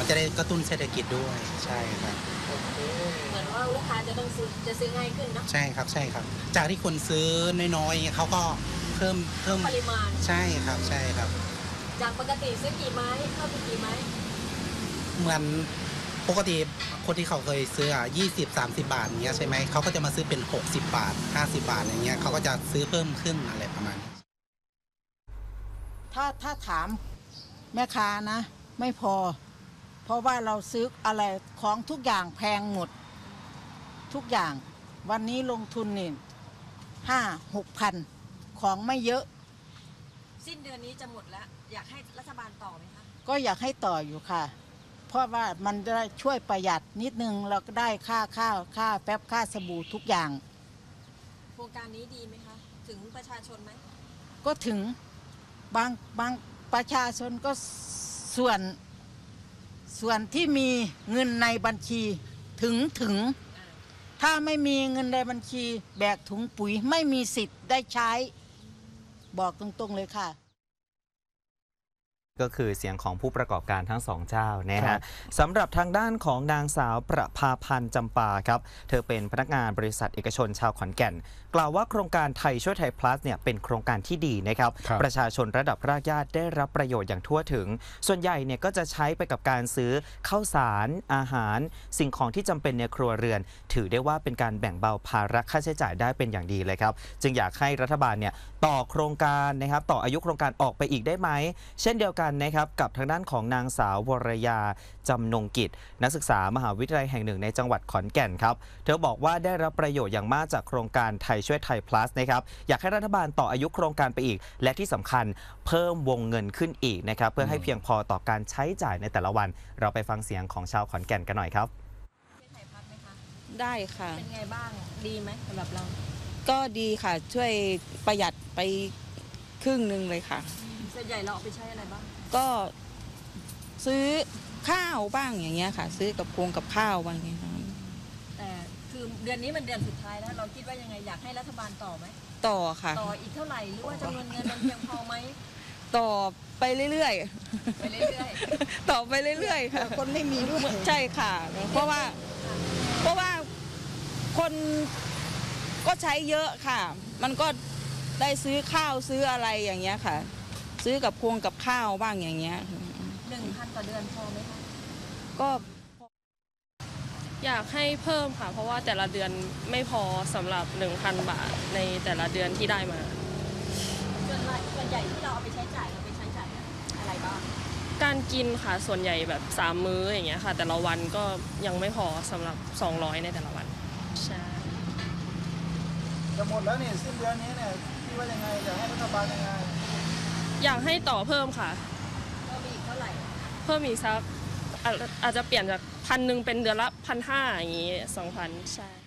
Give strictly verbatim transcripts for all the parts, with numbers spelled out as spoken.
มันจะได้กระตุ้นเศรษฐกิจด้วยใช่ครับเหมือนว่าลูกค้าจะต้องซื้อจะซื้อง่ายขึ้นเนาะใช่ครับใช่ครับจากที่คนซื้อน้อยๆเขาก็เพิ่มเพิ่มปริมาณใช่ครับใช่ครับจากปกติซื้อกี่ไม้เพิ่มเป็นกี่ไม้เหมือนปกติคนที่เขาเคยซื้ออ่ะยี่สิบสามสิบบาทอย่างเงี้ยใช่ไหมเขาก็จะมาซื้อเป็นหกสิบบาทห้าสิบบาทอย่างเงี้ยเขาก็จะซื้อเพิ่มขึ้นอะไรประมาณนี้ถ้าถ้าถามแม่ค้านะไม่พอเพราะว่าเราซื้ออะไรของทุกอย่างแพงหมดทุกอย่างวันนี้ลงทุนนี่ห้าหกพันของไม่เยอะสิ้นเดือนนี้จะหมดแล้วอยากให้รัฐบาลต่อไหมคะก็อยากให้ต่ออยู่ค่ะเพราะว่ามันจะช่วยประหยัดนิดนึงเราก็ได้ค่าข้าวค่าแป๊บค่าสบู่ทุกอย่างโครงการนี้ดีไหมคะถึงประชาชนไหมก็ถึงบางบางประชาชนก็ส่วนส่วนที่มีเงินในบัญชีถึงถึงถ้าไม่มีเงินในบัญชีแบกถุงปุ๋ยไม่มีสิทธิ์ได้ใช้บอกตรงๆเลยค่ะก็คือเสียงของผู้ประกอบการทั้งสองเจ้านะฮะสำหรับทางด้านของนางสาวประภาพันธ์จำปาครับเธอเป็นพนักงานบริษัทเอกชนชาวขอนแก่นกล่าวว่าโครงการไทยช่วยไทย plus เนี่ยเป็นโครงการที่ดีนะครับประชาชนระดับรากหญ้าได้รับประโยชน์อย่างทั่วถึงส่วนใหญ่เนี่ยก็จะใช้ไปกับการซื้อข้าวสารอาหารสิ่งของที่จำเป็นในครัวเรือนถือได้ว่าเป็นการแบ่งเบาภาระค่าใช้จ่ายได้เป็นอย่างดีเลยครับจึงอยากให้รัฐบาลเนี่ยต่อโครงการนะครับต่ออายุโครงการออกไปอีกได้ไหมเช่นเดียวกันนะครับกับทางด้านของนางสาววรยาจำนงกิจนักศึกษามหาวิทยาลัยแห่งหนึ่งในจังหวัดขอนแก่นครับเธอบอกว่าได้รับประโยชน์อย่างมากจากโครงการไทยช่วยไทย plus นะครับอยากให้รัฐบาลต่ออายุโครงการไปอีกและที่สำคัญเพิ่มวงเงินขึ้นอีกนะครับเพื่อให้เพียงพอต่อการใช้จ่ายในแต่ละวันเราไปฟังเสียงของชาวขอนแก่นกันหน่อยครับได้ค่ะเป็นไงบ้างดีไหมสำหรับเราก็ดีค่ะช่วยประหยัดไปครึ่งหนึ่งเลยค่ะส่วนใหญ่เราเอาไปใช้อะไรบ้างก็ซื้อข้าวบ้างอย่างเงี้ยค่ะซื้อกับโครงกับข้าวบ้างอย่างเงี้ยแต่คือเดือนนี้มันเดือนสุดท้ายแล้วเราคิดว่ายังไงอยากให้รัฐบาลต่อไหมต่อค่ะต่ออีกเท่าไหร่หรือว่าจำนวนเงินมันเพียงพอไหมต่อไปเรื่อยๆไปเรื่อยๆต่อไปเรื่อยๆค่ะคนไม่มีด้วยใช่ค่ะเพราะว่าเพราะว่าคนก็ใช้เยอะค่ะมันก็ได้ซื้อข้าวซื้ออะไรอย่างเงี้ยค่ะซื้อกับโครงกับข้าวบ้างอย่างเงี้ยหนึ่งพันต่อเดือนพอไหมคะก็อยากให้เพิ่มค่ะเพราะว่าแต่ละเดือนไม่พอสำหรับ หนึ่งพัน บาทในแต่ละเดือนที่ได้มาส่วนส่วนใหญ่ที่เราเอาไปใช้จ่ายเราไปใช้จ่ายอะไรบ้างการกินค่ะส่วนใหญ่แบบสามมื้ออย่างเงี้ยค่ะแต่ละวันก็ยังไม่พอสำหรับสองร้อยในแต่ละวันใช่จะหมดแล้วนี่สิ้นเดือนนี้เนี่ยคิดว่ายังไงอยากให้รัฐบาลยังไงอยากให้ต่อเพิ่มค่ะเพิ่มอีกเท่าไหร่เพิ่มอีกสักอาจจะเปลี่ยนจากพันหนึ่งเป็นเดือนละพันห้าอย่างนี้สองพันใช่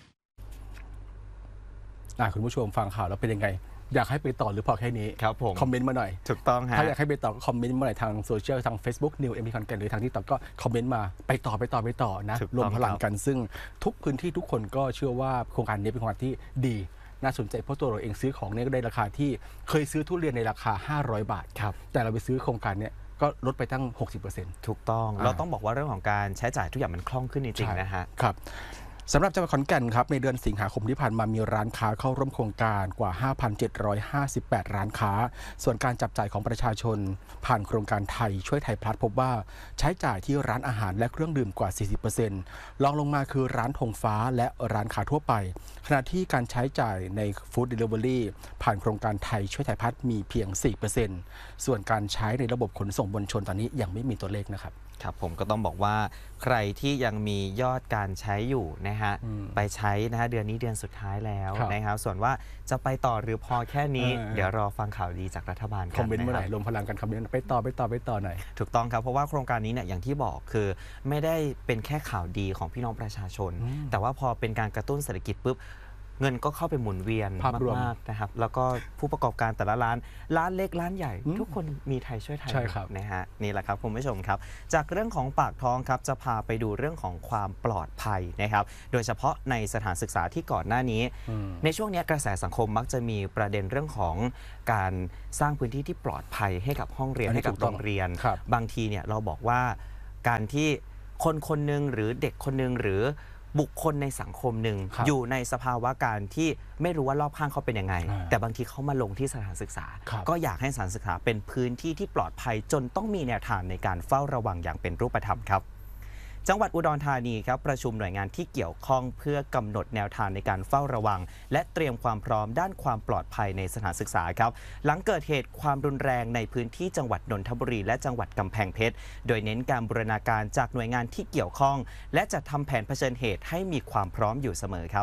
คุณผู้ชมฟังข่าวแล้วเป็นยังไงอยากให้ไปต่อหรือพอแค่นี้ครับผมคอมเมนต์มาหน่อยถูกต้องฮะถ้าอยากให้ไปต่อก็คอมเมนต์มาหน่อยทางโซเชียลทาง Facebook New เอ็ม พี ขอนแก่นหรือทางที่ต่อก็คอมเมนต์มาไปต่อไปต่อไปต่อนะรวมพลังกันซึ่งทุกพื้นที่ทุกคนก็เชื่อว่าโครงการนี้เป็นโครงการที่ดีน่าสนใจเพราะตัวเราเองซื้อของเนี่ยก็ได้ราคาที่เคยซื้อทุเรียนในราคาห้าร้อยบาทครับแต่เราไปซื้อโครงการเนี้ยก็ลดไปตั้ง หกสิบเปอร์เซ็นต์ถูกต้องเราต้องบอกว่าเรื่องของการใช้จ่ายทุกอย่างมันคล่องขึ้นจริงๆนะฮะครับสำหรับจังหวัดขอนแก่นครับในเดือนสิงหาคมที่ผ่านมามีร้านค้าเข้าร่วมโครงการกว่า ห้าพันเจ็ดร้อยห้าสิบแปด ร้านค้าส่วนการจับจ่ายของประชาชนผ่านโครงการไทยช่วยไทยพลัสพบว่าใช้จ่ายที่ร้านอาหารและเครื่องดื่มกว่า สี่สิบเปอร์เซ็นต์ รองลงมาคือร้านธงฟ้าและร้านค้าทั่วไปขณะที่การใช้จ่ายในฟู้ดเดลิเวอรี่ผ่านโครงการไทยช่วยไทยพลัสมีเพียง สี่เปอร์เซ็นต์ ส่วนการใช้ในระบบขนส่งมวลชนตอนนี้ยังไม่มีตัวเลขนะครับครับผมก็ต้องบอกว่าใครที่ยังมียอดการใช้อยู่นะฮะไปใช้นะฮะเดือนนี้เดือนสุดท้ายแล้วนะครับส่วนว่าจะไปต่อหรือพอแค่นี้เดี๋ยวรอฟังข่าวดีจากรัฐบาลกันคอมเมนต์เมื่อไหร่ลงพลังกันคอมเมนต์ไปต่อไปต่อไปต่อหน่อยถูกต้องครับเพราะว่าโครงการนี้เนี่ยอย่างที่บอกคือไม่ได้เป็นแค่ข่าวดีของพี่น้องประชาชนแต่ว่าพอเป็นการกระตุ้นเศรษฐกิจปุ๊บเงินก็เข้าไปหมุนเวียนมากๆนะครับแล้วก็ผู้ประกอบการแต่ละร้านร้านเล็กร้านใหญ่ทุกคนมีไทยช่วยไทยนะฮะนี่แหละครับคุณผู้ชมครับจากเรื่องของปากท้องครับจะพาไปดูเรื่องของความปลอดภัยนะครับโดยเฉพาะในสถานศึกษาที่ก่อนหน้านี้ในช่วงนี้กระแสสังคมมักจะมีประเด็นเรื่องของการสร้างพื้นที่ที่ปลอดภัยให้กับห้องเรียนให้กับโรงเรียนบางทีเนี่ยเราบอกว่าการที่คนคนหนึ่งหรือเด็กคนหนึ่งหรือบุคคลในสังคมหนึ่งอยู่ในสภาวะการที่ไม่รู้ว่ารอบข้างเขาเป็นยังไงแต่บางทีเขามาลงที่สถานศึกษาก็อยากให้สถานศึกษาเป็นพื้นที่ที่ปลอดภัยจนต้องมีแนวทางในการเฝ้าระวังอย่างเป็นรูปธรรมครับจังหวัดอุดรธานีครับประชุมหน่วยงานที่เกี่ยวข้องเพื่อกำหนดแนวทางในการเฝ้าระวังและเตรียมความพร้อมด้านความปลอดภัยในสถานศึกษาครับหลังเกิดเหตุความรุนแรงในพื้นที่จังหวัดนนทบุรีและจังหวัดกำแพงเพชรโดยเน้นการบูรณาการจากหน่วยงานที่เกี่ยวข้องและจัดทำแผนเผชิญเหตุให้มีความพร้อมอยู่เสมอครับ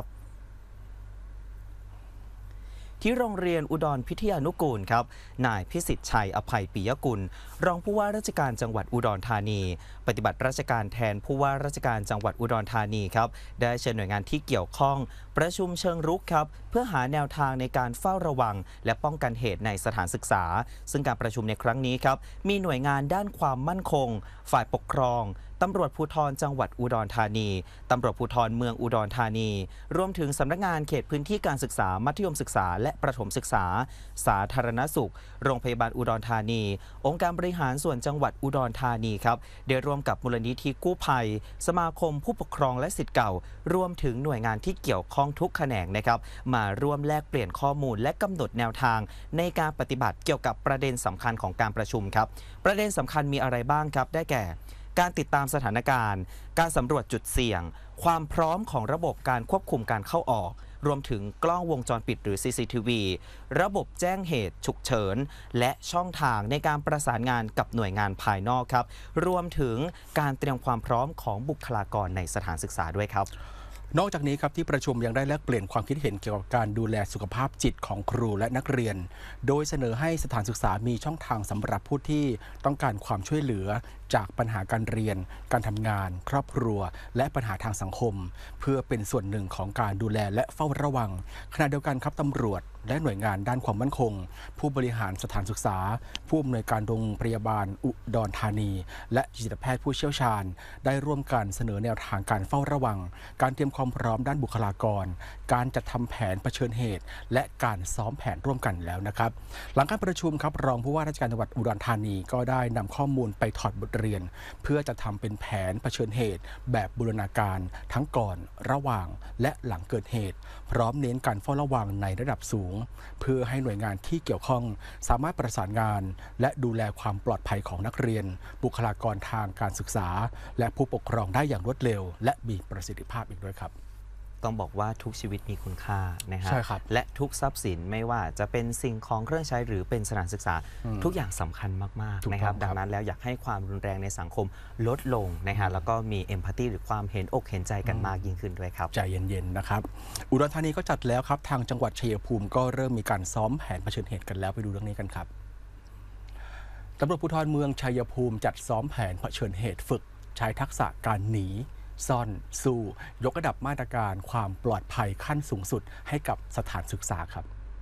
ที่โรงเรียนอุดรพิทยานุกูลครับนายพิสิทธิ์ชัยอภัยปิยกุลรองผู้ว่าราชการจังหวัดอุดรธานีปฏิบัติราชการแทนผู้ว่าราชการจังหวัดอุดรธานีครับได้เชิญหน่วยงานที่เกี่ยวข้องประชุมเชิงรุกครับเพื่อหาแนวทางในการเฝ้าระวังและป้องกันเหตุในสถานศึกษาซึ่งการประชุมในครั้งนี้ครับมีหน่วยงานด้านความมั่นคงฝ่ายปกครองตำรวจภูธรจังหวัดอุดรธานีตำรวจภูธรเมืองอุดรธานีรวมถึงสำนักงานเขตพื้นที่การศึกษามัธยมศึกษาและประถมศึกษาสาธารณสุขโรงพยาบาลอุดรธานีองค์การบริหารส่วนจังหวัดอุดรธานีครับได้ร่วมกับมูลนิธิกู้ภัยสมาคมผู้ปกครองและศิษย์เก่ารวมถึงหน่วยงานที่เกี่ยวข้องทุกแขนงนะครับมาร่วมแลกเปลี่ยนข้อมูลและกำหนดแนวทางในการปฏิบัติเกี่ยวกับประเด็นสำคัญของการประชุมครับประเด็นสำคัญมีอะไรบ้างครับได้แก่การติดตามสถานการณ์การสำรวจจุดเสี่ยงความพร้อมของระบบการควบคุมการเข้าออกรวมถึงกล้องวงจรปิดหรือ ซี ซี ที วี ระบบแจ้งเหตุฉุกเฉินและช่องทางในการประสานงานกับหน่วยงานภายนอกครับรวมถึงการเตรียมความพร้อมของบุคลากรในสถานศึกษาด้วยครับนอกจากนี้ครับที่ประชุมยังได้แลกเปลี่ยนความคิดเห็นเกี่ยวกับการดูแลสุขภาพจิตของครูและนักเรียนโดยเสนอให้สถานศึกษามีช่องทางสำหรับผู้ที่ต้องการความช่วยเหลือจากปัญหาการเรียนการทำงานครอบครัวและปัญหาทางสังคมเพื่อเป็นส่วนหนึ่งของการดูแลและเฝ้าระวังขณะเดียวกันครับตำรวจและหน่วยงานด้านความมั่นคงผู้บริหารสถานศึกษาผู้อำนวยการโรงพยาบาลอุดรธานีและจิตแพทย์ผู้เชี่ยวชาญได้ร่วมกันเสนอแนวทางการเฝ้าระวังการเตรียมความพร้อมด้านบุคลากรการจัดทำแผนเผชิญเหตุและการซ้อมแผนร่วมกันแล้วนะครับหลังการประชุมครับรองผู้ว่าราชการจังหวัดอุดรธานีก็ได้นำข้อมูลไปถอดบทเรียนเพื่อจะทำเป็นแผนเผชิญเหตุแบบบูรณาการทั้งก่อนระหว่างและหลังเกิดเหตุพร้อมเน้นการเฝ้าระวังในระดับสูงเพื่อให้หน่วยงานที่เกี่ยวข้องสามารถประสานงานและดูแลความปลอดภัยของนักเรียนบุคลากรทางการศึกษาและผู้ปกครองได้อย่างรวดเร็วและมีประสิทธิภาพอีกด้วยครับต้องบอกว่าทุกชีวิตมีคุณค่านะฮะใช่ครับและทุกทรัพย์สินไม่ว่าจะเป็นสิ่งของเครื่องใช้หรือเป็นสถานศึกษาทุกอย่างสำคัญมากๆนะครับดังนั้นแล้วอยากให้ความรุนแรงในสังคมลดลงนะฮะแล้วก็มีเอมพัตตีหรือความเห็นอกเห็นใจกันมากยิ่งขึ้นด้วยครับใจเย็นๆนะครับอุดรธานีก็จัดแล้วครับทางจังหวัดชัยภูมิก็เริ่มมีการซ้อมแผนเผชิญเหตุกันแล้วไปดูเรื่องนี้กันครับตำรวจภูธรเมืองชัยภูมิจัดซ้อมแผนเผชิญเหตุฝึกใช้ทักษะการหนีซ่อนสู้ยกระดับมาตรการความปลอดภัยขั้นสูงสุดให้กับสถานศึกษาครับ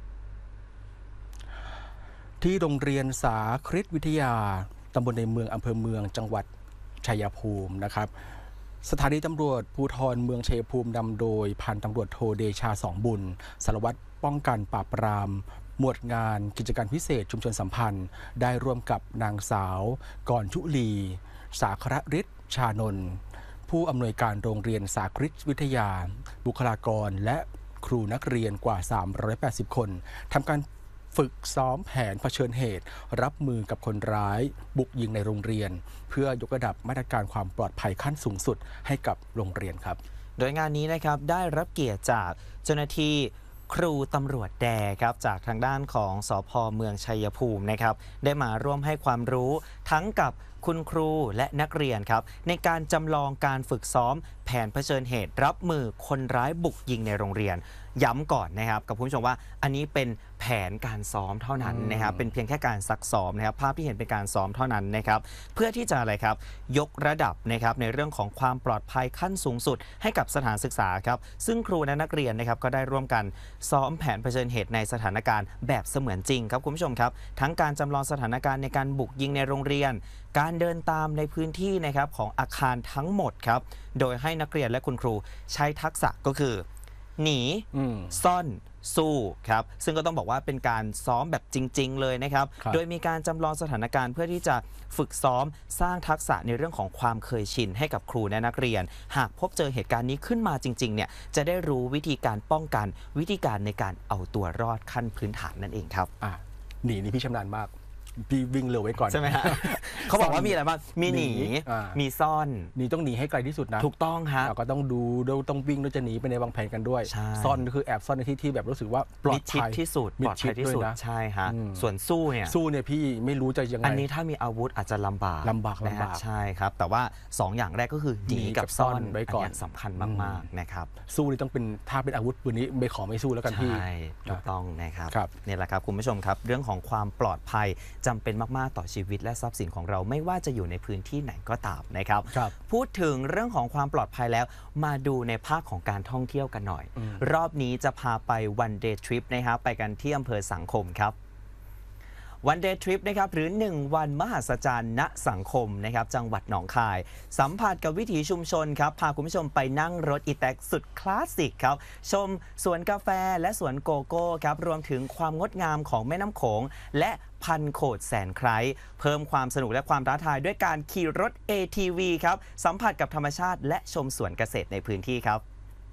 ที่โรงเรียนสาคริตวิทยาตำบลในเมืองอำเภอเมืองจังหวัดชัยภูมินะครับสถานีตำรวจภูธรเมืองชัยภูมินำโดยพันตำรวจโทเดชาสองบุญสารวัตรป้องกันปราบปรามหมวดงานกิจการพิเศษชุมชนสัมพันธ์ได้ร่วมกับนางสาวกรชุลีสาครฤทธิ์ชานนท์ผู้อำนวยการโรงเรียนสาคริตวิทยาบุคลากรและครูนักเรียนกว่าสามร้อยแปดสิบคนทำการฝึกซ้อมแผนเผชิญเหตุรับมือกับคนร้ายบุกยิงในโรงเรียนเพื่อยกระดับมาตรการความปลอดภัยขั้นสูงสุดให้กับโรงเรียนครับโดยงานนี้นะครับได้รับเกียรติจากเจ้าหน้าที่ครูตำรวจแดครับจากทางด้านของสภ.เมืองชัยภูมินะครับได้มาร่วมให้ความรู้ทั้งกับคุณครูและนักเรียนครับในการจำลองการฝึกซ้อมแผนเผชิญเหตุรับมือคนร้ายบุกยิงในโรงเรียนย้ำก่อนนะครับกับคุณผู้ชมว่าอันนี้เป็นแผนการซ้อมเท่านั้นนะครับเป็นเพียงแค่การซักซ้อมนะครับภาพที่เห็นเป็นการซ้อมเท่านั้นนะครับเพื่อที่จะอะไรครับยกระดับนะครับในเรื่องของความปลอดภัยขั้นสูงสุดให้กับสถานศึกษาครับซึ่งครูและนักเรียนนะครับก็ได้ร่วมกันซ้อมแผนเผชิญเหตุในสถานการณ์แบบเสมือนจริงครับคุณผู้ชมครับทั้งการจำลองสถานการณ์ในการบุกยิงในโรงเรียนการเดินตามในพื้นที่นะครับของอาคารทั้งหมดครับโดยให้นักเรียนและคุณครูใช้ทักษะก็คือหนีซ่อนสู้ครับซึ่งก็ต้องบอกว่าเป็นการซ้อมแบบจริงๆเลยนะครับโดยมีการจำลองสถานการณ์เพื่อที่จะฝึกซ้อมสร้างทักษะในเรื่องของความเคยชินให้กับครูและนักเรียนหากพบเจอเหตุการณ์นี้ขึ้นมาจริงๆเนี่ยจะได้รู้วิธีการป้องกันวิธีการในการเอาตัวรอดขั้นพื้นฐานนั่นเองครับอ่ะหนีนี่พี่ชำนาญมากพี่วิ่งเร็วไว้ก่อนใช่ไหมฮะ เขาบอกว่ามีอะไรบ้างมีหนีมีซ่อนหนีต้องหนีให้ไกลที่สุดนะถูกต้องฮะเราก็ต้องดูต้องวิ่งด้วยจะหนีไปในวางแผนกันด้วยซ่อนก็คือแอบซ่อนในที่ที่แบบรู้สึกว่าปลอดภัยที่สุดปลอดภัยที่สุดใช่ฮะส่วนสู้เนี่ยสู้เนี่ยพี่ไม่รู้จะยังไงอันนี้ถ้ามีอาวุธอาจจะลำบากลำบากลำบากใช่ครับแต่ว่าสองอย่างแรกก็คือหนีกับซ่อนไว้ก่อนสำคัญมากๆนะครับสู้นี่ต้องเป็นถ้าเป็นอาวุธปืนนี้ไม่ขอไม่สู้แล้วกันพี่ใช่ถูกต้องนะครับนี่แหละครับคุณผู้ชมครับเรื่องของความปลอดภัยจำเป็นมากๆต่อชีวิตและทรัพย์สินของเราไม่ว่าจะอยู่ในพื้นที่ไหนก็ตามนะครับพูดถึงเรื่องของความปลอดภัยแล้วมาดูในภาคของการท่องเที่ยวกันหน่อยรอบนี้จะพาไป one day trip นะครับไปกันที่อำเภอสังคมครับ one day trip นะครับหรือหนึ่งวันมหัศจรรย์ณสังคมนะครับจังหวัดหนองคายสัมผัสกับวิถีชุมชนครับพาคุณผู้ชมไปนั่งรถอีแท็กสุดคลาสสิกครับชมสวนกาแฟและสวนโกโก้ครับรวมถึงความงดงามของแม่น้ำโขงและพันโขดแสนไคร้เพิ่มความสนุกและความท้าทายด้วยการขี่รถ เอ ที วี ครับสัมผัสกับธรรมชาติและชมสวนเกษตรในพื้นที่ครับ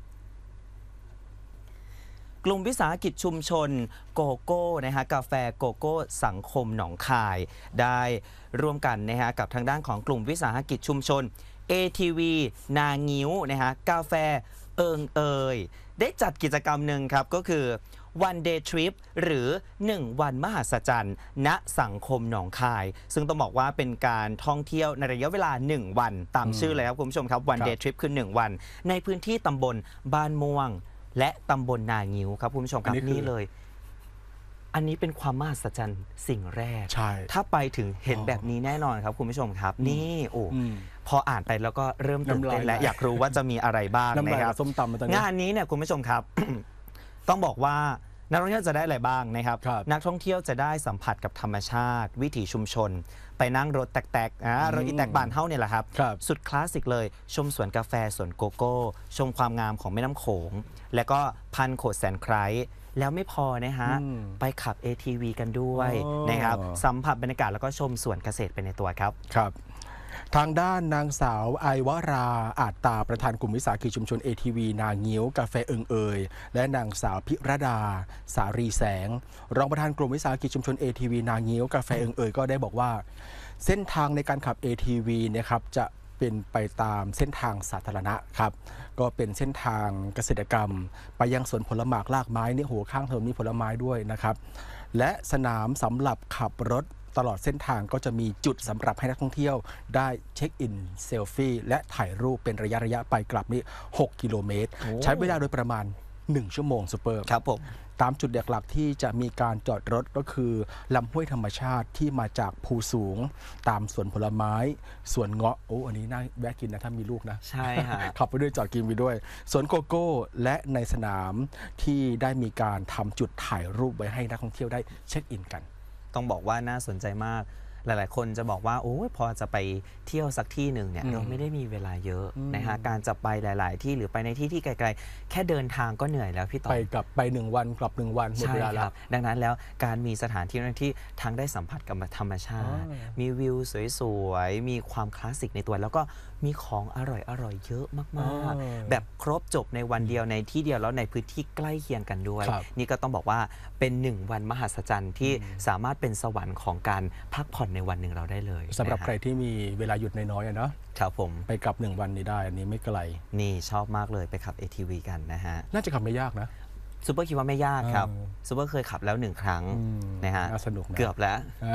กลุ่มวิสาหกิจชุมชนโกโก้นะฮะกาแฟโกโก้สังคมหนองคายได้ร่วมกันนะฮะกับทางด้านของกลุ่มวิสาหกิจชุมชน เอ ที วี นางิ้วนะฮะกาแฟเอิงเอยได้จัดกิจกรรมหนึ่งครับก็คือ one day trip หรือหนึ่งวันมหัศจรรย์ณสังคมหนองคายซึ่งต้องบอกว่าเป็นการท่องเที่ยวในระยะเวลาหนึ่งวันตามชื่อเลยครับคุณผู้ชมครับ one day trip คือหนึ่งวันในพื้นที่ตำบลบ้านม่วงและตำบลนางิ้วครับคุณผู้ชมครับนี่เลยอันนี้เป็นความมหัศจรรย์สิ่งแรกถ้าไปถึงเห็นแบบนี้แน่นอนครับคุณผู้ชมครับนี่โอ้พออ่านไปแล้วก็เริ่มตื่นเต้นและอยากรู้ว่าจะมีอะไรบ้างนะครับงานนี้เนี่ยคุณผู้ชมครับ ต้องบอกว่านักท่องเที่ยวจะได้อะไรบ้างนะครับนักท่องเที่ยวจะได้สัมผัสกับธรรมชาติวิถีชุมชนไปนั่งรถแตกๆนะรถอีแตกบานเฮ้าเนี่ยแหละครับสุดคลาสสิกเลยชมสวนกาแฟสวนโกโก้ชมความงามของแม่น้ำโขงแล้วก็พันโขดแสนไคร้แล้วไม่พอนะฮะไปขับ เอ ที วี กันด้วยนะครับสัมผัสบรรยากาศแล้วก็ชมสวนเกษตรไปในตัวครับครับทางด้านนางสาวไอวราอาจตาประธานกลุ่มวิสาหกิจชุมชน เอ ที วี นางิ้วกาแฟเอิงเอยและนางสาวพิรดาสารีแสงรองประธานกลุ่มวิสาหกิจชุมชน เอ ที วี นางิ้วกาแฟเอิงเอยก็ได้บอกว่าเส้นทางในการขับ เอ ที วี นะครับจะเป็นไปตามเส้นทางสาธารณะครับก็เป็นเส้นทางเกษตรกรรมไปยังสวนผลหมากลากไม้นี่หัวข้างถนนมีผลไม้ด้วยนะครับและสนามสำหรับขับรถตลอดเส้นทางก็จะมีจุดสำหรับให้นักท่องเที่ยวได้เช็คอินเซลฟี่และถ่ายรูปเป็นระยะระยะไปกลับนี่หกกิโลเมตรใช้เวลาโดยประมาณหนึ่งชั่วโมงซูเปอร์ครับผมตามจุดหลักๆที่จะมีการจอดรถก็คือลำห้วยธรรมชาติที่มาจากภูสูงตามสวนผลไม้สวนเงาะโอ้อันนี้น่าแวะกินนะถ้ามีลูกนะใช่ฮะขับไปด้วยจอดกินไปด้วยสวนโกโก้และในสนามที่ได้มีการทำจุดถ่ายรูปไว้ให้นักท่องเที่ยวได้เช็คอินกันต้องบอกว่าน่าสนใจมากหลายๆคนจะบอกว่าโอ้ยพอจะไปเที่ยวสักที่หนึ่งเนี่ยเราไม่ได้มีเวลาเยอะนะฮะการจะไปหลายๆที่หรือไปในที่ที่ไกลๆแค่เดินทางก็เหนื่อยแล้วพี่ต่อไปกลับไปหนึ่งวันกลับหนึ่งวันหมดเวลาแล้วดังนั้นแล้วการมีสถานที่ที่ทั้งได้สัมผัสกับธรรมชาติมีวิวสวยๆมีความคลาสสิกในตัวแล้วก็มีของอร่อยๆเยอะมากๆแบบครบจบในวันเดียวในที่เดียวแล้วในพื้นที่ใกล้เคียงกันด้วยนี่ก็ต้องบอกว่าเป็นหนึ่งวันมหัศจรรย์ที่สามารถเป็นสวรรค์ของการพักผ่อนในวันหนึ่งเราได้เลยสำหรับใครที่มีเวลาหยุดน้อยๆเนาะครับผมไปกลับหนึ่งวันนี้ได้อันนี้ไม่ไกลนี่ชอบมากเลยไปขับ เอ ที วี กันนะฮะน่าจะขับไม่ยากนะซูเปอร์คิดว่าไม่ยากครับซูเปอร์เคยขับแล้วหนึ่งครั้งนะฮะสนุกนะเกือบแล้ว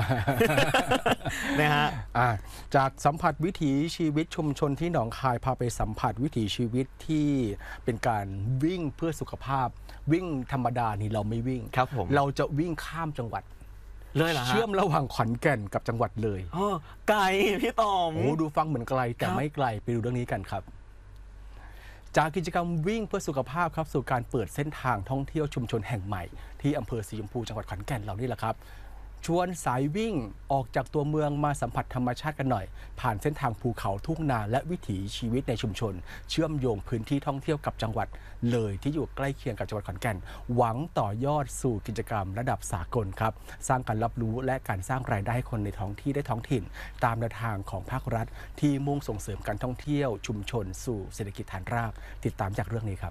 นะฮะจากสัมผัสวิถีชีวิตชุมชนที่หนองคายพาไปสัมผัสวิถีชีวิตที่เป็นการวิ่งเพื่อสุขภาพวิ่งธรรมดานี่เราไม่วิ่งครับผมเราจะวิ่งข้ามจังหวัดเลยเหรอฮะเชื่อมระหว่างขอนแก่นกับจังหวัดเลยอ๋อไกลพี่ต๋อมโอ้ดูฟังเหมือนไกลแต่ไม่ไกลไปดูเรื่องนี้กันครับจากกิจกรรมวิ่งเพื่อสุขภาพครับสู่การเปิดเส้นทางท่องเที่ยวชุมชนแห่งใหม่ที่อำเภอสีชมพูจังหวัดขอนแก่นเรานี่แหละครับชวนสายวิ่งออกจากตัวเมืองมาสัมผัสธรรมชาติกันหน่อยผ่านเส้นทางภูเขาทุ่งนาและวิถีชีวิตในชุมชนเชื่อมโยงพื้นที่ท่องเที่ยวกับจังหวัดเลยที่อยู่ใกล้เคียงกับจังหวัดขอนแก่นหวังต่อยอดสู่กิจกรรมระดับสากลครับสร้างการรับรู้และการสร้างรายได้ให้คนในท้องที่ได้ท้องถิ่นตามแนวทางของภาครัฐที่มุ่งส่งเสริมการท่องเที่ยวชุมชนสู่เศรษฐกิจฐานรากติดตามจากเรื่องนี้ครับ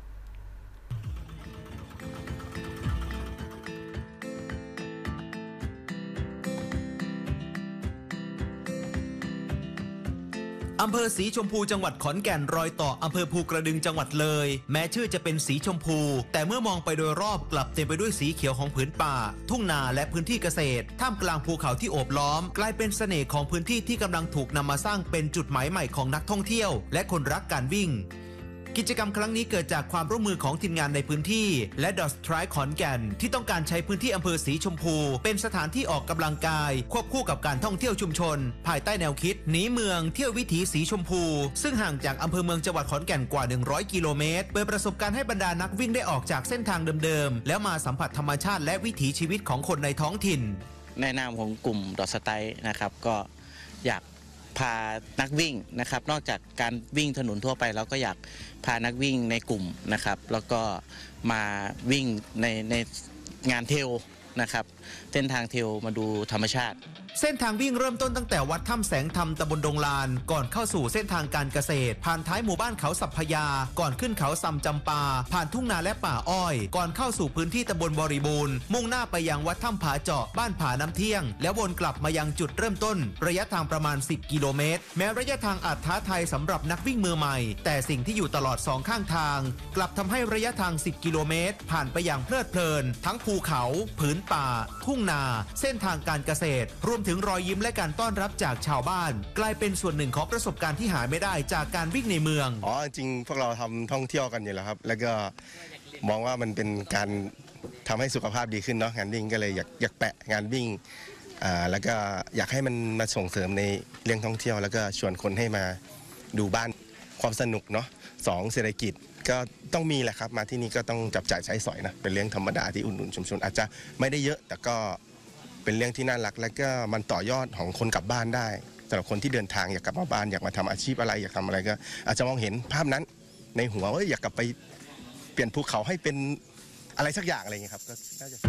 อำเภอสีชมพูจังหวัดขอนแก่นรอยต่ออำเภอภูกระดึงจังหวัดเลยแม้ชื่อจะเป็นสีชมพูแต่เมื่อมองไปโดยรอบกลับเต็มไปด้วยสีเขียวของผืนป่าทุ่งนาและพื้นที่เกษตรท่ามกลางภูเขาที่โอบล้อมกลายเป็นเสน่ห์ของพื้นที่ที่กำลังถูกนำมาสร้างเป็นจุดหมายใหม่ของนักท่องเที่ยวและคนรักการวิ่งกิจกรรมครั้งนี้เกิดจากความร่วมมือของทีมงานในพื้นที่และ ดอท สไตรค์ ขอนแก่นที่ต้องการใช้พื้นที่อำเภอสีชมพูเป็นสถานที่ออกกำลังกายควบคู่กับการท่องเที่ยวชุมชนภายใต้แนวคิดหนีเมืองเที่ยววิถีสีชมพูซึ่งห่างจากอำเภอเมืองจังหวัดขอนแก่นกว่าหนึ่งร้อยกิโลเมตรเปิดประสบการณ์ให้บรรดานักวิ่งได้ออกจากเส้นทางเดิมๆแล้วมาสัมผัสธรรมชาติและวิถีชีวิตของคนในท้องถิ่นในนามของกลุ่ม ดอท สไตรค์ นะครับก็อยากพานักวิ่งนะครับนอกจากการวิ่งถนนทั่วไปแล้วก็อยากพานักวิ่งในกลุ่มนะครับแล้วก็มาวิ่งในในงานเทรลนะครับเส้นทางเทรลมาดูธรรมชาติเส้นทางวิ่งเริ่มต้นตั้งแต่วัดถ้ำแสงธรรมตำบลดงลานก่อนเข้าสู่เส้นทางการเกษตรผ่านท้ายหมู่บ้านเขาสัพพยาก่อนขึ้นเขาซำจำปาผ่านทุ่งนาและป่าอ้อยก่อนเข้าสู่พื้นที่ตำบลบริบูรณ์มุ่งหน้าไปยังวัดถ้ำผาเจาะบ้านผาน้ำเที่ยงแล้ววนกลับมายังจุดเริ่มต้นระยะทางประมาณสิบกิโลเมตรแม้ระยะทางอาจท้าทายสำหรับนักวิ่งมือใหม่แต่สิ่งที่อยู่ตลอดสองข้างทางกลับทำให้ระยะทางสิบกิโลเมตรผ่านไปอย่างเพลิดเพลินทั้งภูเขาผืนป่าทุ่งนาเส้นทางการเกษตรรวมถึงรอยยิ้มและการต้อนรับจากชาวบ้านกลายเป็นส่วนหนึ่งของประสบการณ์ที่หาไม่ได้จากการวิ่งในเมืองอ๋อจริงพวกเราทำท่องเที่ยวกันอยู่แล้วครับแล้วก็มองว่ามันเป็นการทำให้สุขภาพดีขึ้นเนาะงานวิ่งก็เลยอยากอยากแปะงานวิ่งอ่าแล้วก็อยากให้มันมาส่งเสริมในเรื่องท่องเที่ยวแล้วก็ชวนคนให้มาดูบ้านความสนุกเนาะสองเศรษฐกิจก็ต้องมีแหละครับมาที่นี่ก็ต้องจับจ่ายใช้สอยนะเป็นเรื่องธรรมดาที่อุ่นนุนชุมชนอาจจะไม่ได้เยอะแต่ก็เป็นเรื่องที่น่ารักและก็มันต่อยอดของคนกลับบ้านได้สำหรับคนที่เดินทางอยากกลับมาบ้านอยากมาทำอาชีพอะไรอยากทำอะไรก็อาจจะมองเห็นภาพนั้นในหัวว่าอยากกลับไปเปลี่ยนภูเขาให้เป็นอะไรสักอย่างอะไรอย่างเงี้ยครับก็น่าจะ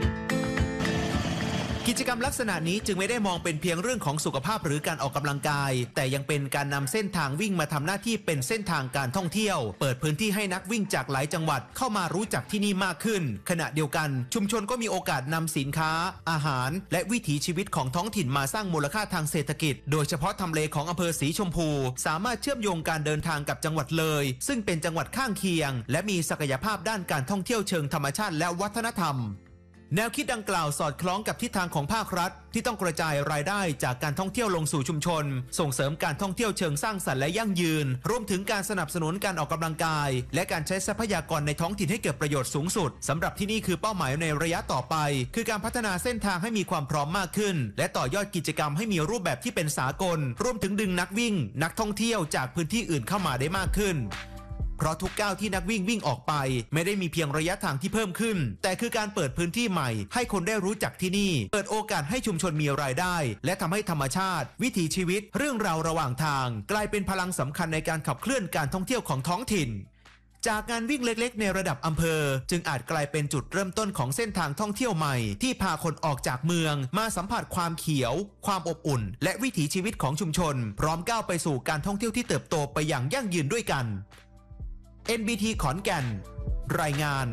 กิจกรรมลักษณะนี้จึงไม่ได้มองเป็นเพียงเรื่องของสุขภาพหรือการออกกำลังกายแต่ยังเป็นการนำเส้นทางวิ่งมาทำหน้าที่เป็นเส้นทางการท่องเที่ยวเปิดพื้นที่ให้นักวิ่งจากหลายจังหวัดเข้ามารู้จักที่นี่มากขึ้นขณะเดียวกันชุมชนก็มีโอกาสนำสินค้าอาหารและวิถีชีวิตของท้องถิ่นมาสร้างมูลค่าทางเศรษฐกิจโดยเฉพาะทำเลของอำเภอสีชมพูสามารถเชื่อมโยงการเดินทางกับจังหวัดเลยซึ่งเป็นจังหวัดข้างเคียงและมีศักยภาพด้านการท่องเที่ยวเชิงธรรมชาติและวัฒนธรรมแนวคิดดังกล่าวสอดคล้องกับทิศทางของภาครัฐที่ต้องกระจายรายได้จากการท่องเที่ยวลงสู่ชุมชนส่งเสริมการท่องเที่ยวเชิงสร้างสรรค์และยั่งยืนรวมถึงการสนับสนุนการออกกำลังกายและการใช้ทรัพยากรในท้องถิ่นให้เกิดประโยชน์สูงสุดสำหรับที่นี่คือเป้าหมายในระยะต่อไปคือการพัฒนาเส้นทางให้มีความพร้อมมากขึ้นและต่อยอดกิจกรรมให้มีรูปแบบที่เป็นสากลรวมถึงดึงนักวิ่งนักท่องเที่ยวจากพื้นที่อื่นเข้ามาได้มากขึ้นเพราะทุกก้าวที่นักวิ่งวิ่งออกไปไม่ได้มีเพียงระยะทางที่เพิ่มขึ้นแต่คือการเปิดพื้นที่ใหม่ให้คนได้รู้จักที่นี่เปิดโอกาสให้ชุมชนมีรายได้และทำให้ธรรมชาติวิถีชีวิตเรื่องราวระหว่างทางกลายเป็นพลังสำคัญในการขับเคลื่อนการท่องเที่ยวของท้องถิ่นจากงานวิ่งเล็กๆในระดับอำเภอจึงอาจกลายเป็นจุดเริ่มต้นของเส้นทางท่องเที่ยวใหม่ที่พาคนออกจากเมืองมาสัมผัสความเขียวความอบอุ่นและวิถีชีวิตของชุมชนพร้อมก้าวไปสู่การท่องเที่ยวที่เติบโตไปอย่างยั่งยืนด้วยกันเอ็น บี ที ขอนแก่นรายงาน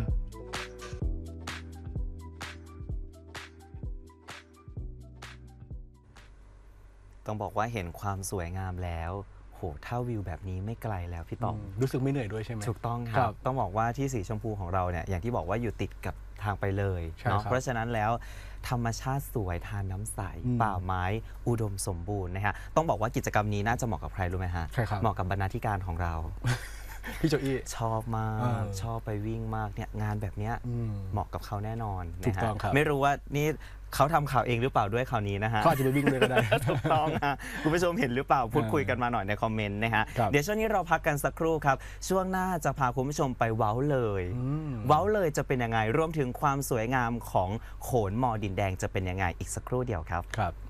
ต้องบอกว่าเห็นความสวยงามแล้วโหถ้าวิวแบบนี้ไม่ไกลแล้วพี่ต๋องรู้สึกไม่เหนื่อยด้วยใช่ไหมถูกต้องครับต้องบอกว่าที่สีชมพูของเราเนี่ยอย่างที่บอกว่าอยู่ติดกับทางไปเลยเนาะเพราะฉะนั้นแล้วธรรมชาติสวยทานน้ำใสป่าไม้อุดมสมบูรณ์นะฮะต้องบอกว่ากิจกรรมนี้น่าจะเหมาะกับใครรู้ไหมฮะเหมาะกับบรรณาธิการของเราพี่โจอี้ชอบมากเออชอบไปวิ่งมากเนี่ยงานแบบเนี้ยอืมเหมาะกับเขาแน่นอนถูกนะฮะต้องครับไม่รู้ว่านี่เขาทำข่าวเองหรือเปล่าด้วยข่าวนี้นะฮะเขาอาจจะไปวิ่งเลยก็ได้ถูกต้องฮะคุณผู้ชมเห็นหรือเปล่าพูดคุยกันมาหน่อยในคอมเมนต์นะฮะครับเดี๋ยวช่วงนี้เราพักกันสักครู่ครับ ช่วงหน้าจะพาคุณผู้ชมไปเว้าเลย เว้าเลยจะเป็นยังไงรวมถึงความสวยงามของโขนมอดินแดงจะเป็นยังไงอีกสักครู่เดียวครับครับ